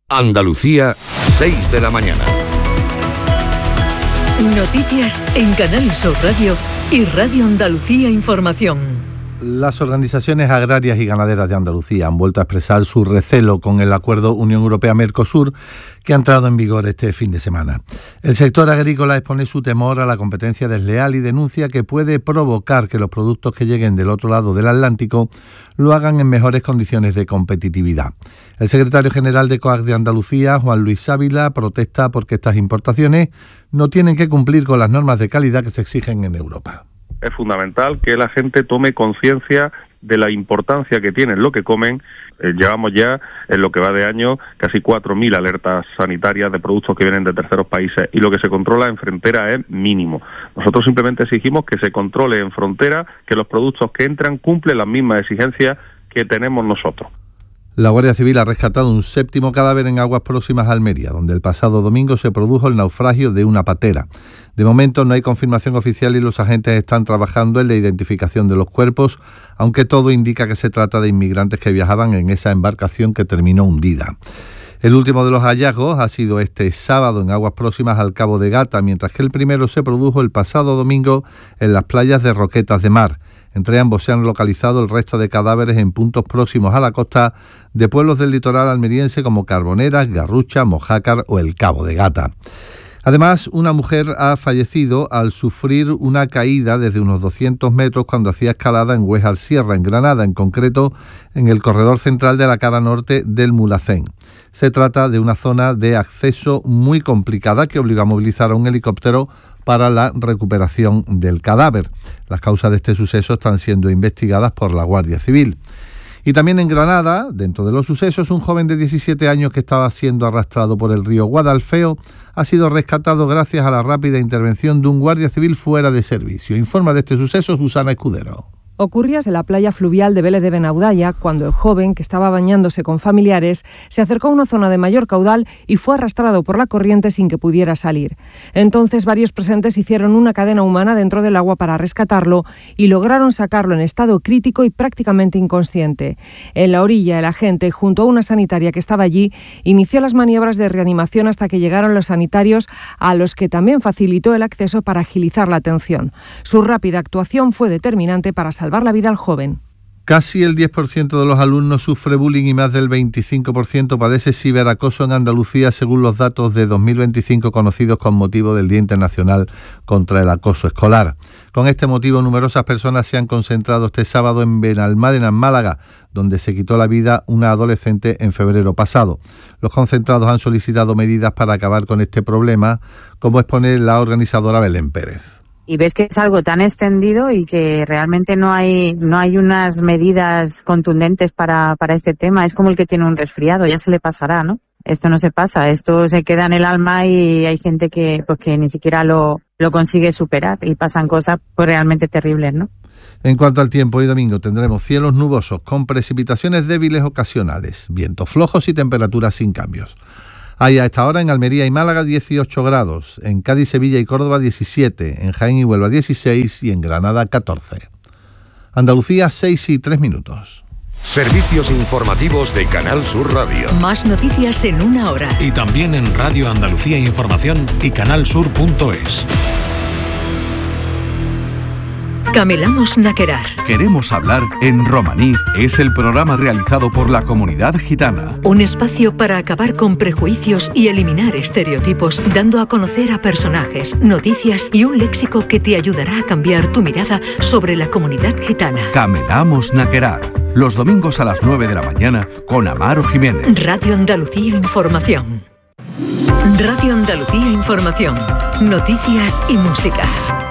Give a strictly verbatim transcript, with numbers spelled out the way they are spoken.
Andalucía, seis de la mañana. Noticias en Canal Sur Radio y Radio Andalucía Información. Las organizaciones agrarias y ganaderas de Andalucía han vuelto a expresar su recelo con el acuerdo Unión Europea-Mercosur que ha entrado en vigor este fin de semana. El sector agrícola expone su temor a la competencia desleal y denuncia que puede provocar que los productos que lleguen del otro lado del Atlántico lo hagan en mejores condiciones de competitividad. El secretario general de COAG de Andalucía, Juan Luis Ávila, protesta porque estas importaciones no tienen que cumplir con las normas de calidad que se exigen en Europa. Es fundamental que la gente tome conciencia de la importancia que tiene lo que comen. Eh, llevamos ya, en lo que va de año, casi cuatro mil alertas sanitarias de productos que vienen de terceros países y lo que se controla en frontera es mínimo. Nosotros simplemente exigimos que se controle en frontera, que los productos que entran cumplen las mismas exigencias que tenemos nosotros. La Guardia Civil ha rescatado un séptimo cadáver en aguas próximas a Almería, donde el pasado domingo se produjo el naufragio de una patera. De momento no hay confirmación oficial y los agentes están trabajando en la identificación de los cuerpos, aunque todo indica que se trata de inmigrantes que viajaban en esa embarcación que terminó hundida. El último de los hallazgos ha sido este sábado en aguas próximas al Cabo de Gata, mientras que el primero se produjo el pasado domingo en las playas de Roquetas de Mar. Entre ambos se han localizado el resto de cadáveres en puntos próximos a la costa de pueblos del litoral almeriense como Carboneras, Garrucha, Mojácar o el Cabo de Gata. Además, una mujer ha fallecido al sufrir una caída desde unos doscientos metros cuando hacía escalada en Huejar Sierra, en Granada, en concreto en el corredor central de la cara norte del Mulhacén. Se trata de una zona de acceso muy complicada que obliga a movilizar a un helicóptero para la recuperación del cadáver. Las causas de este suceso están siendo investigadas por la Guardia Civil. Y también en Granada, dentro de los sucesos, un joven de diecisiete años que estaba siendo arrastrado por el río Guadalfeo ha sido rescatado gracias a la rápida intervención de un guardia civil fuera de servicio. Informa de este suceso Susana Escudero. Ocurría en la playa fluvial de Vélez de Benaudalla cuando el joven, que estaba bañándose con familiares, se acercó a una zona de mayor caudal y fue arrastrado por la corriente sin que pudiera salir. Entonces varios presentes hicieron una cadena humana dentro del agua para rescatarlo y lograron sacarlo en estado crítico y prácticamente inconsciente. En la orilla, el agente, junto a una sanitaria que estaba allí, inició las maniobras de reanimación hasta que llegaron los sanitarios, a los que también facilitó el acceso para agilizar la atención. Su rápida actuación fue determinante para salvar salvar la vida al joven. Casi el diez por ciento de los alumnos sufre bullying y más del veinticinco por ciento padece ciberacoso en Andalucía, según los datos de dos mil veinticinco conocidos con motivo del Día Internacional contra el Acoso Escolar. Con este motivo, numerosas personas se han concentrado este sábado en Benalmádena, en Málaga, donde se quitó la vida una adolescente en febrero pasado. Los concentrados han solicitado medidas para acabar con este problema, como expone la organizadora Belén Pérez. Y ves que es algo tan extendido y que realmente no hay no hay unas medidas contundentes para, para este tema. Es como el que tiene un resfriado, ya se le pasará, ¿no? Esto no se pasa, esto se queda en el alma y hay gente que pues que ni siquiera lo, lo consigue superar y pasan cosas pues realmente terribles, ¿no? En cuanto al tiempo, hoy domingo tendremos cielos nubosos con precipitaciones débiles ocasionales, vientos flojos y temperaturas sin cambios. Hay a esta hora en Almería y Málaga dieciocho grados, en Cádiz, Sevilla y Córdoba diecisiete, en Jaén y Huelva dieciséis y en Granada catorce. Andalucía seis y tres minutos. Servicios informativos de Canal Sur Radio. Más noticias en una hora. Y también en Radio Andalucía Información y canal sur punto es. Camelamos Naquerar. Queremos hablar en romaní. Es el programa realizado por la comunidad gitana. Un espacio para acabar con prejuicios y eliminar estereotipos, dando a conocer a personajes, noticias y un léxico que te ayudará a cambiar tu mirada sobre la comunidad gitana. Camelamos Naquerar. Los domingos a las nueve de la mañana con Amaro Jiménez. Radio Andalucía Información. Radio Andalucía Información. Noticias y música.